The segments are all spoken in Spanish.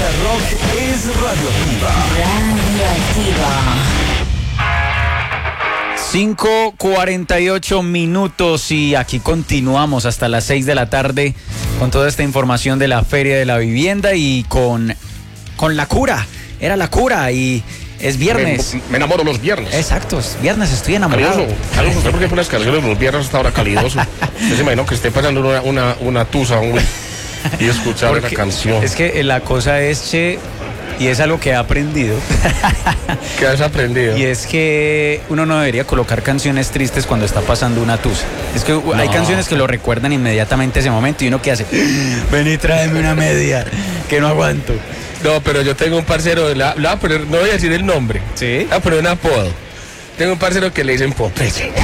música rock es radioactiva. Radioactiva. 5:48 y aquí continuamos hasta las 6 de la tarde con toda esta información de la Feria de la Vivienda y con la cura. Era la cura y es viernes. Me enamoro los viernes. Exacto, es viernes, estoy enamorado. Calidoso, ¿usted por qué pone las canciones los viernes hasta ahora calidoso? Usted se imagina que esté pasando una tusa y escuchar la canción. Es que la cosa es, Che, y es algo que he aprendido. ¿Qué has aprendido? Y es que uno no debería colocar canciones tristes cuando está pasando una tusa. Es que hay canciones que lo recuerdan inmediatamente ese momento y uno que hace, ven y tráeme una media, que no aguanto. No, pero yo tengo un parcero, no voy a decir el nombre. ¿Sí? Ah, pero un apodo. Tengo un parcero que le dicen Popeye.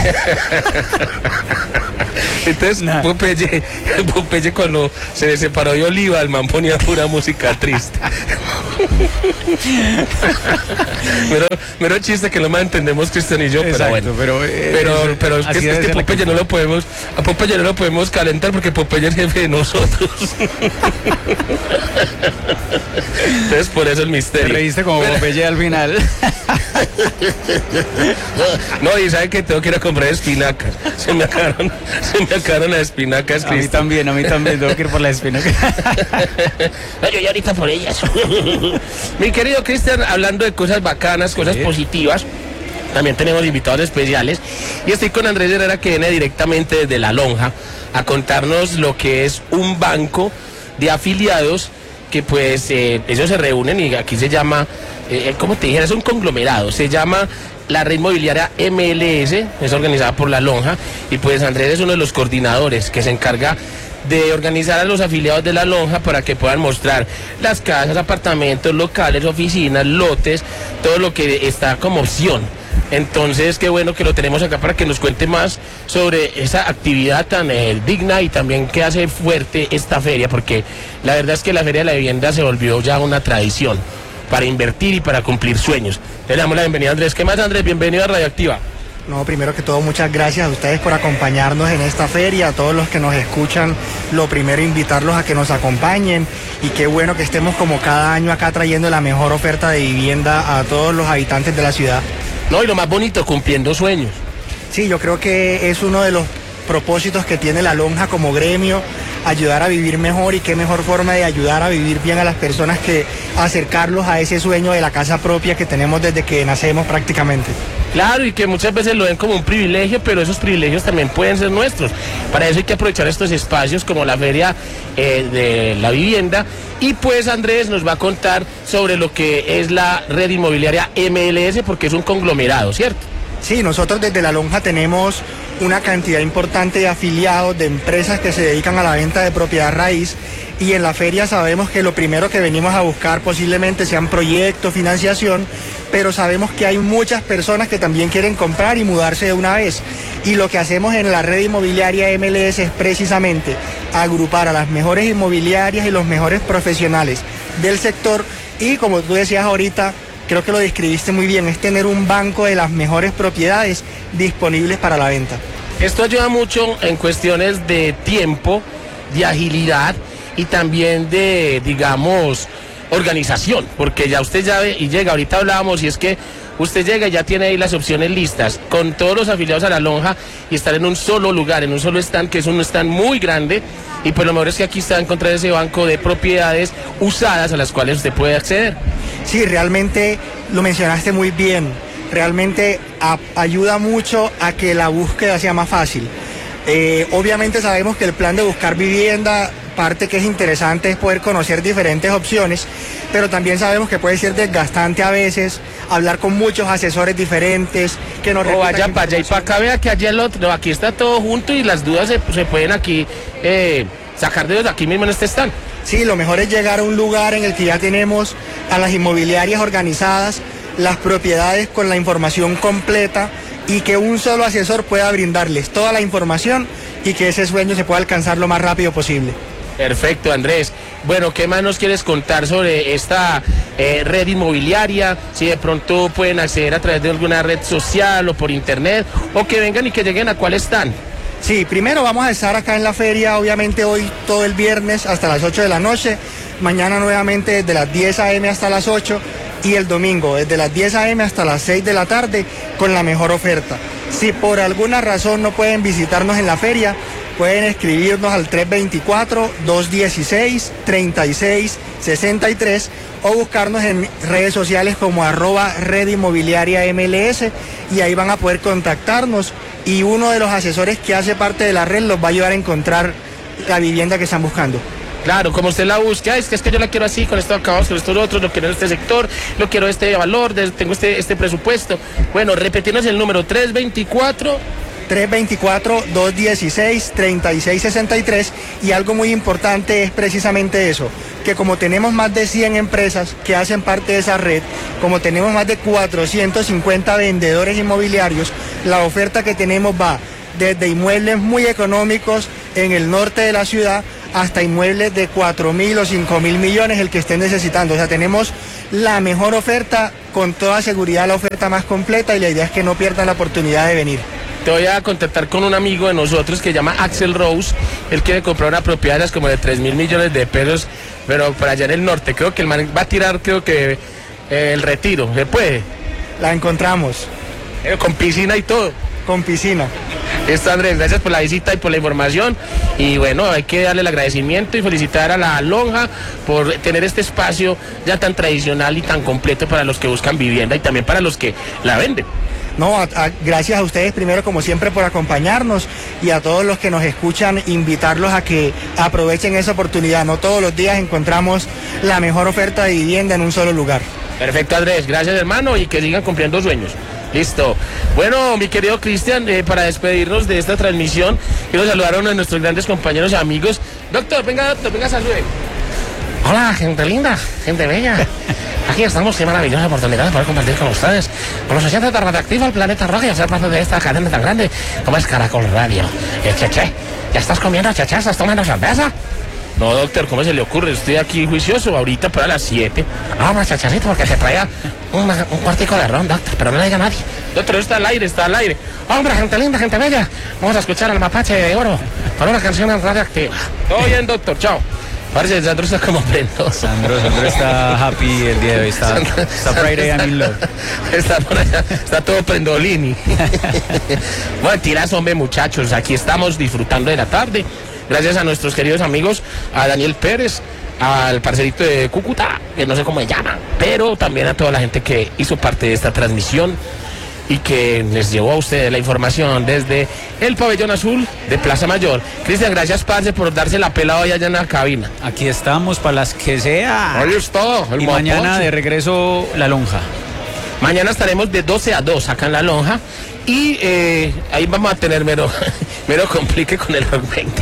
Entonces, Popeye cuando se separó de Oliva, el man ponía pura música triste. Mero chiste que no más entendemos Cristian y yo. Exacto, pero es que Popeye no lo podemos, a Popeye no lo podemos calentar porque Popeye es jefe de nosotros. Entonces por eso el misterio. Te reíste como Popeye al final. No, y sabe que tengo que ir a comprar espinacas. Se me acabaron las espinacas. A mí también tengo que ir por las espinacas. No, yo ya ahorita por ellas. Mi querido Cristian, hablando de cosas bacanas, cosas positivas, también tenemos invitados especiales. Y estoy con Andrés Herrera, que viene directamente desde La Lonja a contarnos lo que es un banco de afiliados que pues ellos se reúnen y aquí se llama, como te dijera, es un conglomerado, se llama la Red Inmobiliaria MLS, es organizada por La Lonja y pues Andrés es uno de los coordinadores que se encarga de organizar a los afiliados de La Lonja para que puedan mostrar las casas, apartamentos, locales, oficinas, lotes, todo lo que está como opción. Entonces, qué bueno que lo tenemos acá para que nos cuente más sobre esa actividad tan digna y también que hace fuerte esta feria, porque la verdad es que la Feria de la Vivienda se volvió ya una tradición para invertir y para cumplir sueños. Le damos la bienvenida a Andrés. ¿Qué más, Andrés? Bienvenido a Radioactiva. No, primero que todo, muchas gracias a ustedes por acompañarnos en esta feria, a todos los que nos escuchan, lo primero invitarlos a que nos acompañen y qué bueno que estemos como cada año acá trayendo la mejor oferta de vivienda a todos los habitantes de la ciudad. No, y lo más bonito, cumpliendo sueños. Sí, yo creo que es uno de los propósitos que tiene La Lonja como gremio, ayudar a vivir mejor y qué mejor forma de ayudar a vivir bien a las personas que acercarlos a ese sueño de la casa propia que tenemos desde que nacemos prácticamente. Claro, y que muchas veces lo ven como un privilegio, pero esos privilegios también pueden ser nuestros. Para eso hay que aprovechar estos espacios como la Feria de la Vivienda. Y pues Andrés nos va a contar sobre lo que es la Red Inmobiliaria MLS, porque es un conglomerado, ¿cierto? Sí, nosotros desde La Lonja tenemos una cantidad importante de afiliados, de empresas que se dedican a la venta de propiedad raíz, y en la feria sabemos que lo primero que venimos a buscar posiblemente sean proyectos, financiación, pero sabemos que hay muchas personas que también quieren comprar y mudarse de una vez. Y lo que hacemos en la Red Inmobiliaria MLS es precisamente agrupar a las mejores inmobiliarias y los mejores profesionales del sector y, como tú decías ahorita, creo que lo describiste muy bien, es tener un banco de las mejores propiedades disponibles para la venta. Esto ayuda mucho en cuestiones de tiempo, de agilidad y también de, digamos, organización, porque ya usted ya ve y llega, ahorita hablábamos, y es que usted llega y ya tiene ahí las opciones listas con todos los afiliados a La Lonja y estar en un solo lugar, en un solo stand, que es un stand muy grande, y pues lo mejor es que aquí está a encontrar ese banco de propiedades usadas a las cuales usted puede acceder. Sí, realmente lo mencionaste muy bien, realmente ayuda mucho a que la búsqueda sea más fácil. Obviamente sabemos que el plan de buscar vivienda, parte que es interesante es poder conocer diferentes opciones, pero también sabemos que puede ser desgastante a veces, hablar con muchos asesores diferentes, que nos o vaya para allá y para acá, vea que allá el otro, aquí está todo junto y las dudas se pueden aquí sacar de aquí mismo en este stand. Sí, lo mejor es llegar a un lugar en el que ya tenemos a las inmobiliarias organizadas, las propiedades con la información completa y que un solo asesor pueda brindarles toda la información y que ese sueño se pueda alcanzar lo más rápido posible. Perfecto, Andrés. Bueno, ¿qué más nos quieres contar sobre esta red inmobiliaria? Si de pronto pueden acceder a través de alguna red social o por internet, o que vengan y que lleguen a cuál están. Sí, primero vamos a estar acá en la feria, obviamente hoy todo el viernes hasta las 8 de la noche, mañana nuevamente desde las 10 a.m. hasta las 8 y el domingo desde las 10 a.m. hasta las 6 de la tarde con la mejor oferta. Si por alguna razón no pueden visitarnos en la feria, pueden escribirnos al 324-216-3663 o buscarnos en redes sociales como @redinmobiliariamls y ahí van a poder contactarnos y uno de los asesores que hace parte de la red los va a ayudar a encontrar la vivienda que están buscando. Claro, como usted la busca, es que yo la quiero así, con esto acabados, con estos otros, lo quiero en este sector, lo quiero este valor, tengo este presupuesto. Bueno, repetirnos el número, 324-216-3663 y algo muy importante es precisamente eso, que como tenemos más de 100 empresas que hacen parte de esa red, como tenemos más de 450 vendedores inmobiliarios, la oferta que tenemos va desde inmuebles muy económicos en el norte de la ciudad hasta inmuebles de 4.000 o 5.000 millones, el que estén necesitando. O sea, tenemos la mejor oferta, con toda seguridad la oferta más completa y la idea es que no pierdan la oportunidad de venir. Te voy a contactar con un amigo de nosotros que se llama Axel Rose. Él quiere comprar una propiedad como de 3.000 millones de pesos, pero por allá en el norte. Creo que el man va a tirar, el Retiro. ¿Se puede? La encontramos. Con piscina y todo. Con piscina. Esto, Andrés, gracias por la visita y por la información. Y bueno, hay que darle el agradecimiento y felicitar a la Lonja por tener este espacio ya tan tradicional y tan completo para los que buscan vivienda y también para los que la venden. No, gracias a ustedes primero como siempre por acompañarnos y a todos los que nos escuchan, invitarlos a que aprovechen esa oportunidad. No todos los días encontramos la mejor oferta de vivienda en un solo lugar. Perfecto, Andrés, gracias hermano y que sigan cumpliendo sueños. Listo. Bueno, mi querido Cristian, para despedirnos de esta transmisión, quiero saludar a uno de nuestros grandes compañeros y amigos. Doctor, venga, salude. Hola, gente linda, gente bella. Aquí estamos, qué maravillosa oportunidad de poder compartir con ustedes, con los oyentes de Radioactiva, el Planeta Rock, y hacer parte de esta cadena tan grande como es Caracol Radio. Cheche, ¿ya estás comiendo, Cheche? ¿Estás tomando cerveza? No, doctor, ¿cómo se le ocurre? Estoy aquí juicioso, ahorita para las 7. Hombre, Chechecito, porque te traía un cuartico de ron, doctor, pero no le diga a nadie. Doctor, está al aire. Hombre, gente linda, gente bella, vamos a escuchar al Mapache de Oro con una canción en Radioactiva. Todo bien, doctor, chao. Parece que Sandro está como prendo. Sandro está happy el día de hoy, está Friday I'm in love. Está por allá, está todo prendolini. Bueno, tiras, hombre, muchachos, aquí estamos disfrutando de la tarde. Gracias a nuestros queridos amigos, a Daniel Pérez, al parcerito de Cúcuta, que no sé cómo se llama, pero también a toda la gente que hizo parte de esta transmisión y que les llevó a ustedes la información desde el pabellón azul de Plaza Mayor. Cristian, gracias, parce, por darse la pela hoy allá en la cabina. Aquí estamos para las que sea. Ahí está. Y mañana de regreso la Lonja. Mañana estaremos de 12 a 2 acá en la Lonja. Y ahí vamos a tener mero complique con el Rock 20.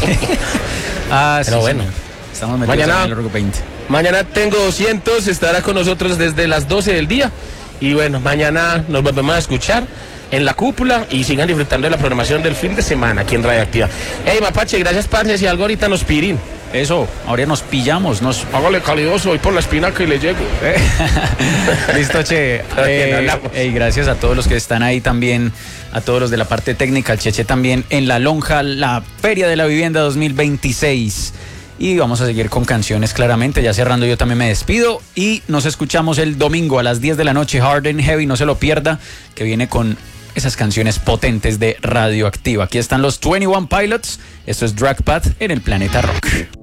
Pero sí, bueno, estamos metidos en el Rock 20. Mañana tengo 200, estará con nosotros desde las 12 del día. Y bueno, mañana nos volvemos a escuchar en la cúpula y sigan disfrutando de la programación del fin de semana aquí en Radioactiva. Hey, Mapache, gracias, parce, si algo ahorita nos pirin. Eso, ahora nos pillamos, Hágale calidoso, voy por la espinaca y le llego. Listo, Che. Gracias a todos los que están ahí también, a todos los de la parte técnica, al Cheche también en la Lonja, la Feria de la Vivienda 2026. Y vamos a seguir con canciones, claramente. Ya cerrando, yo también me despido y nos escuchamos el domingo a las 10 de la noche. Hard and Heavy, no se lo pierda, que viene con esas canciones potentes de Radioactiva. Aquí están los 21 Pilots. Esto es Drag Path en el Planeta Rock.